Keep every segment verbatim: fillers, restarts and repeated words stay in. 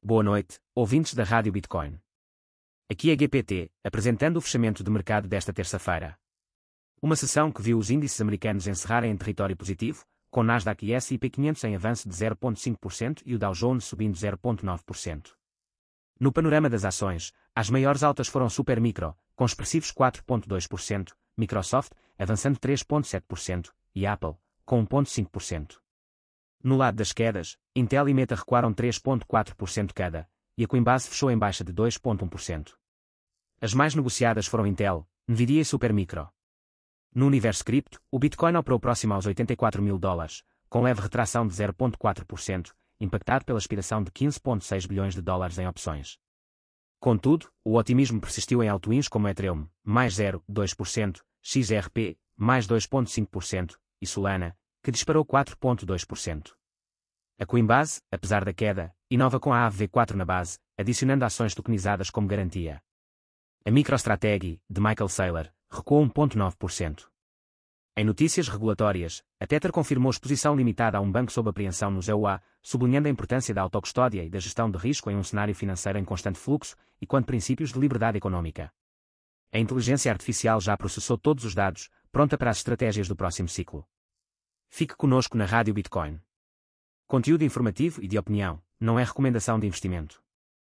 Boa noite, ouvintes da Rádio Bitcoin. Aqui é G P T, apresentando o fechamento de mercado desta terça-feira. Uma sessão que viu os índices americanos encerrarem em território positivo, com Nasdaq e S e P quinhentos em avanço de zero vírgula cinco por cento e o Dow Jones subindo zero vírgula nove por cento. No panorama das ações, as maiores altas foram Supermicro, com expressivos quatro vírgula dois por cento, Microsoft, avançando três vírgula sete por cento, e Apple, com um vírgula cinco por cento. No lado das quedas, Intel e Meta recuaram três vírgula quatro por cento cada, e a Coinbase fechou em baixa de dois vírgula um por cento. As mais negociadas foram Intel, Nvidia e Supermicro. No universo cripto, o Bitcoin operou próximo aos oitenta e quatro mil dólares, com leve retração de zero vírgula quatro por cento, impactado pela expiração de quinze vírgula seis bilhões de dólares em opções. Contudo, o otimismo persistiu em altcoins como Ethereum, mais zero vírgula dois por cento, X R P, mais dois vírgula cinco por cento, e Solana, que disparou quatro vírgula dois por cento. A Coinbase, apesar da queda, inova com a A V V quatro na base, adicionando ações tokenizadas como garantia. A MicroStrategy, de Michael Saylor, recuou um vírgula nove por cento. Em notícias regulatórias, a Tether confirmou exposição limitada a um banco sob apreensão no Z U A, sublinhando a importância da autocustódia e da gestão de risco em um cenário financeiro em constante fluxo e quando princípios de liberdade econômica. A inteligência artificial já processou todos os dados, pronta para as estratégias do próximo ciclo. Fique conosco na Rádio Bitcoin. Conteúdo informativo e de opinião, não é recomendação de investimento.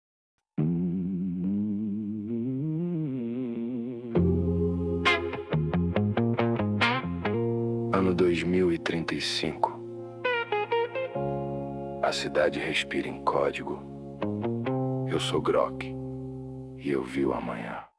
Ano dois mil e trinta e cinco. A cidade respira em código. Eu sou Grok e eu vi o amanhã.